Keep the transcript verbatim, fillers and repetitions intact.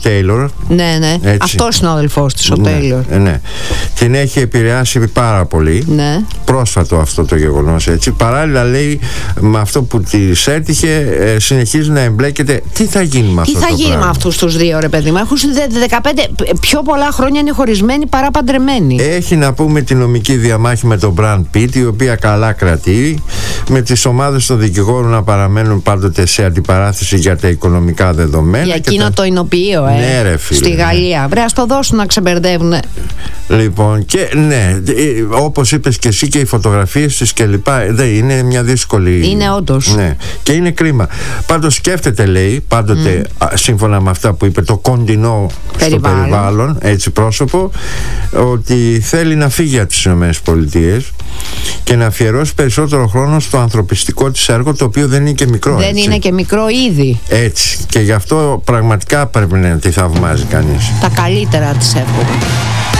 Τέιλορ. Ναι, ναι. Αυτός είναι ο αδελφός της, ο ναι, Τέιλορ. Ναι. Την έχει επηρεάσει πάρα πολύ. Ναι. Πρόσφατο αυτό το γεγονός, έτσι. Παράλληλα, λέει, με αυτό που της έτυχε, ε, συνεχίζει να εμπλέκεται. Τι θα γίνει με αυτό? Τι θα γίνει με αυτούς τους δύο, ρε παιδί μου? Έχουν δεκαπέντε πιο πολλά χρόνια, είναι χωρισμένοι παρά παντρεμένοι. Έχει να πούμε τη νομική διαμάχη με τον Μπραντ Πιτ, η οποία καλά κρατεί, με τις ομάδες των δικηγόρων να παραμένουν πάντοτε σε αντιπαράθεση για τα οικονομικά δεδομένα. Για εκείνο τα... το εινοποιείο, ε, ναι, ρε, φίλε, στη Γαλλία. Ναι. Βρε, ας το δώσουν να ξεμπερδεύουν. Λοιπόν, και ναι, όπως είπες και εσύ, και οι φωτογραφίες της και λοιπά, δεν είναι μια δύσκολη. Είναι όντως. Ναι, και είναι κρίμα. Πάντως σκέφτεται, λέει, πάντοτε mm. σύμφωνα με αυτά που είπε, το κοντινό περιβάλλον. στο περιβάλλον, έτσι πρόσωπο, ότι θέλει να φύγει από τις ΗΠΑ και να αφιερώσει περισσότερο χρόνο στο ανθρωπιστικό της έργο, το οποίο δεν είναι και μικρό. Δεν έτσι. είναι και μικρό ήδη. Έτσι. Και γι' αυτό πραγματικά πρέπει να τη θαυμάζει κανείς. Τα καλύτερα της εύχομαι.